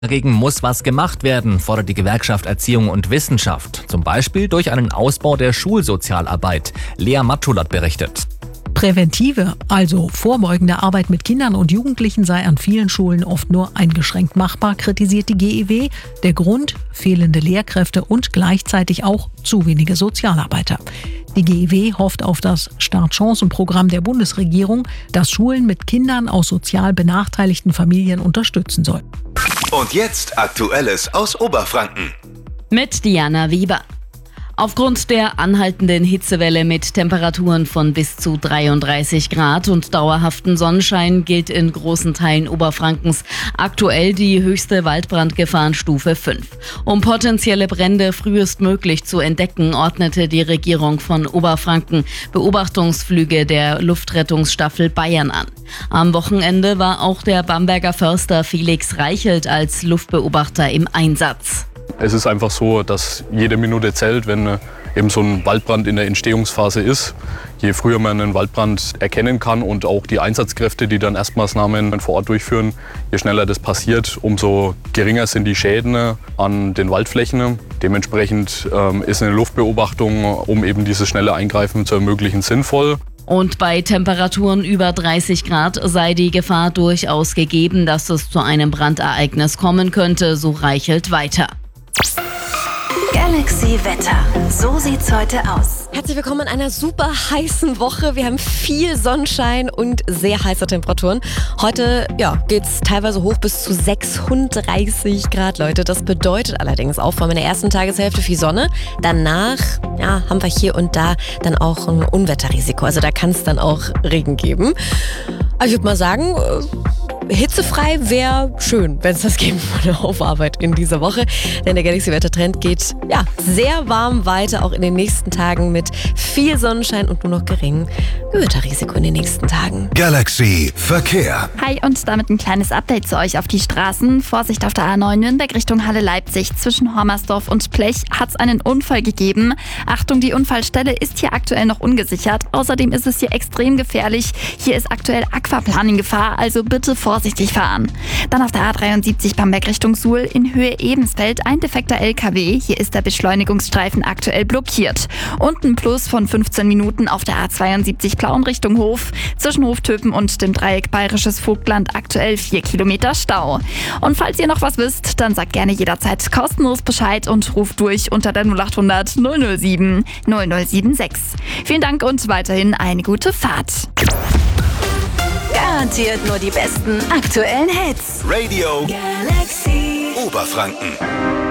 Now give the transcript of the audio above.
Dagegen muss was gemacht werden, fordert die Gewerkschaft Erziehung und Wissenschaft. Zum Beispiel durch einen Ausbau der Schulsozialarbeit. Lea Matschulat berichtet. Präventive, also vorbeugende Arbeit mit Kindern und Jugendlichen sei an vielen Schulen oft nur eingeschränkt machbar, kritisiert die GEW. Der Grund: fehlende Lehrkräfte und gleichzeitig auch zu wenige Sozialarbeiter. Die GEW hofft auf das Startchancenprogramm der Bundesregierung, das Schulen mit Kindern aus sozial benachteiligten Familien unterstützen soll. Und jetzt Aktuelles aus Oberfranken. Mit Diana Wieber. Aufgrund der anhaltenden Hitzewelle mit Temperaturen von bis zu 33 Grad und dauerhaften Sonnenschein gilt in großen Teilen Oberfrankens aktuell die höchste Waldbrandgefahrenstufe 5. Um potenzielle Brände frühestmöglich zu entdecken, ordnete die Regierung von Oberfranken Beobachtungsflüge der Luftrettungsstaffel Bayern an. Am Wochenende war auch der Bamberger Förster Felix Reichelt als Luftbeobachter im Einsatz. Es ist einfach so, dass jede Minute zählt, wenn eben so ein Waldbrand in der Entstehungsphase ist. Je früher man einen Waldbrand erkennen kann und auch die Einsatzkräfte, die dann Erstmaßnahmen vor Ort durchführen, je schneller das passiert, umso geringer sind die Schäden an den Waldflächen. Dementsprechend ist eine Luftbeobachtung, um eben dieses schnelle Eingreifen zu ermöglichen, sinnvoll. Und bei Temperaturen über 30 Grad sei die Gefahr durchaus gegeben, dass es zu einem Brandereignis kommen könnte, so Reichelt weiter. Galaxy Wetter. So sieht's heute aus. Herzlich willkommen in einer super heißen Woche. Wir haben viel Sonnenschein und sehr heiße Temperaturen. Heute geht's teilweise hoch bis zu 36 Grad, Leute. Das bedeutet allerdings auch vor allem in der ersten Tageshälfte viel Sonne. Danach haben wir hier und da dann auch ein Unwetterrisiko. Also da kann es dann auch Regen geben. Aber ich würde mal sagen, hitzefrei wäre schön, wenn es das geben würde auf Arbeit in dieser Woche. Denn der Galaxy-Wetter-Trend geht sehr warm weiter, auch in den nächsten Tagen mit viel Sonnenschein und nur noch geringem Gewitterrisiko in den nächsten Tagen. Galaxy Verkehr. Hi und damit ein kleines Update zu euch auf die Straßen. Vorsicht auf der A9 Nürnberg Richtung Halle-Leipzig. Zwischen Hormersdorf und Plech hat es einen Unfall gegeben. Achtung, die Unfallstelle ist hier aktuell noch ungesichert. Außerdem ist es hier extrem gefährlich. Hier ist aktuell Aquaplaning-Gefahr, also bitte vorsichtig fahren. Dann auf der A73 Bamberg Richtung Suhl in Höhe Ebensfeld ein defekter LKW. Hier ist der Beschleunigungsstreifen aktuell blockiert. Und ein Plus von 15 Minuten auf der A72 Plauen Richtung Hof. Zwischen Hoftöpen und dem Dreieck Bayerisches Vogtland aktuell 4 Kilometer Stau. Und falls ihr noch was wisst, dann sagt gerne jederzeit kostenlos Bescheid und ruft durch unter der 0800 007 0076. Vielen Dank und weiterhin eine gute Fahrt. Garantiert nur die besten aktuellen Hits. Radio Galaxy Oberfranken.